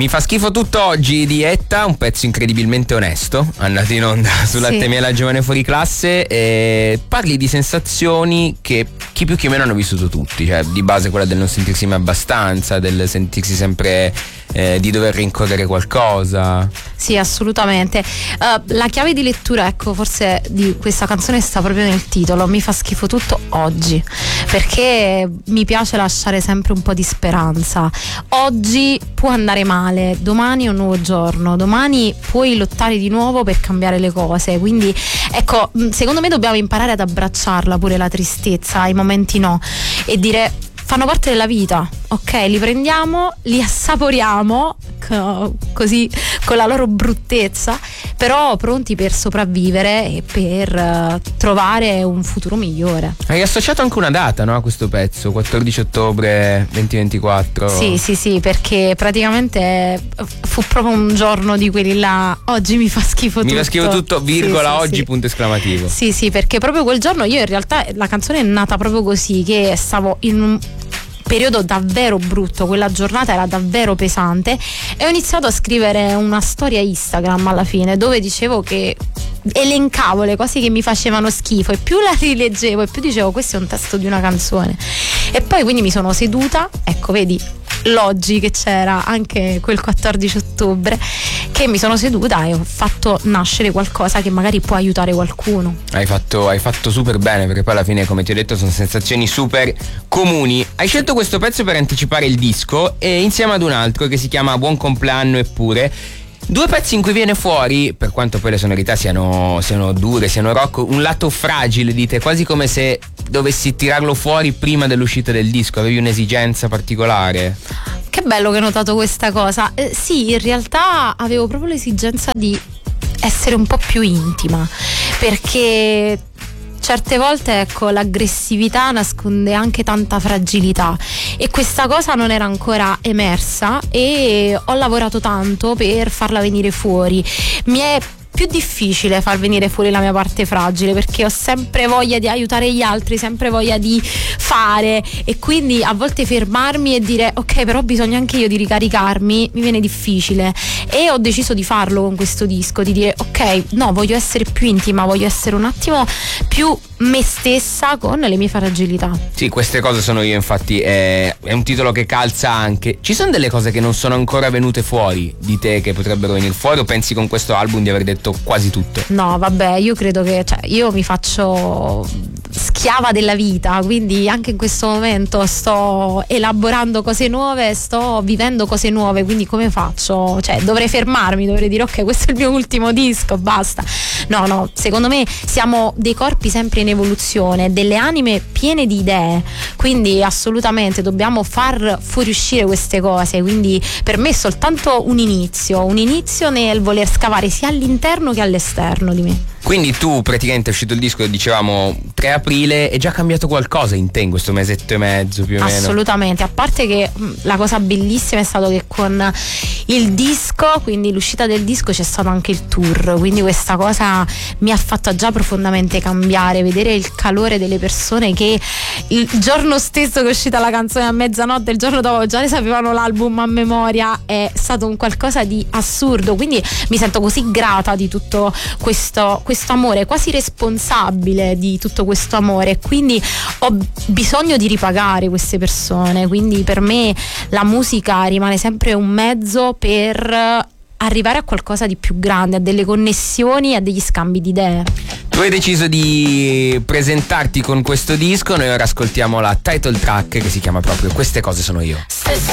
Mi fa schifo tutto oggi di Etta, un pezzo incredibilmente onesto, andato in onda sulla Temi alla Giovane Fuori Classe, e parli di sensazioni che chi più chi meno hanno vissuto tutti, cioè di base quella del non sentirsi mai abbastanza, del sentirsi sempre di dover rincorrere qualcosa. Sì, assolutamente. La chiave di lettura, ecco, forse di questa canzone sta proprio nel titolo. Mi fa schifo tutto oggi, perché mi piace lasciare sempre un po' di speranza. Oggi può andare male, domani è un nuovo giorno, domani puoi lottare di nuovo per cambiare le cose, quindi ecco, secondo me dobbiamo imparare ad abbracciarla pure la tristezza, i momenti no, e dire fanno parte della vita, ok? Li prendiamo, li assaporiamo così con la loro bruttezza, però pronti per sopravvivere e per trovare un futuro migliore. Hai associato anche una data, no, a questo pezzo, 14 ottobre 2024. Sì, perché praticamente fu proprio un giorno di quelli là, oggi mi fa schifo tutto. Mi fa schifo tutto, virgola, sì, oggi, sì. Punto esclamativo. Sì, perché proprio quel giorno io in realtà, la canzone è nata proprio così, che stavo in un periodo davvero brutto, quella giornata era davvero pesante e ho iniziato a scrivere una storia Instagram alla fine, dove dicevo che elencavo le cose che mi facevano schifo, e più la rileggevo e più dicevo questo è un testo di una canzone. E poi quindi mi sono seduta, ecco, vedi l'oggi che c'era anche quel 14 ottobre, che mi sono seduta e ho fatto nascere qualcosa che magari può aiutare qualcuno. Hai fatto super bene, perché poi alla fine, come ti ho detto, sono sensazioni super comuni. Hai scelto questo pezzo per anticipare il disco, e insieme ad un altro che si chiama Buon compleanno eppure. Due pezzi in cui viene fuori, per quanto poi le sonorità siano dure, siano rock, un lato fragile di te, quasi come se dovessi tirarlo fuori prima dell'uscita del disco. Avevi un'esigenza particolare? Che bello che hai notato questa cosa. Sì, in realtà avevo proprio l'esigenza di essere un po' più intima, perché certe volte, ecco, l'aggressività nasconde anche tanta fragilità, e questa cosa non era ancora emersa e ho lavorato tanto per farla venire fuori. Mi è più difficile far venire fuori la mia parte fragile, perché ho sempre voglia di aiutare gli altri, sempre voglia di fare, e quindi a volte fermarmi e dire ok, però ho bisogno anche io di ricaricarmi, mi viene difficile, e ho deciso di farlo con questo disco, di dire ok, no, voglio essere più intima, voglio essere un attimo più me stessa con le mie fragilità. Sì, queste cose sono io, infatti è un titolo che calza anche. Ci sono delle cose che non sono ancora venute fuori di te che potrebbero venire fuori, o pensi con questo album di aver detto quasi tutto? No, vabbè, io credo che, cioè, io mi faccio schiava della vita, quindi anche in questo momento sto elaborando cose nuove, sto vivendo cose nuove, quindi come faccio? Cioè, dovrei fermarmi, dovrei dire ok, questo è il mio ultimo disco, basta. No, secondo me siamo dei corpi sempre in evoluzione, delle anime piene di idee, quindi assolutamente dobbiamo far fuoriuscire queste cose, quindi per me è soltanto un inizio nel voler scavare sia all'interno che all'esterno di me. Quindi tu praticamente è uscito il disco, dicevamo 3 aprile, è già cambiato qualcosa in te in questo mesetto e mezzo più o meno? Assolutamente, a parte che la cosa bellissima è stato che con il disco, quindi l'uscita del disco, c'è stato anche il tour, quindi questa cosa mi ha fatto già profondamente cambiare, vedere il calore delle persone che il giorno stesso che è uscita la canzone a mezzanotte, il giorno dopo già ne sapevano l'album a memoria, è stato un qualcosa di assurdo, quindi mi sento così grata di tutto questo amore, quasi responsabile di tutto questo amore, quindi ho bisogno di ripagare queste persone, quindi per me la musica rimane sempre un mezzo per arrivare a qualcosa di più grande, a delle connessioni, a degli scambi di idee. Tu hai deciso di presentarti con questo disco, noi ora ascoltiamo la title track che si chiama proprio Queste cose sono io.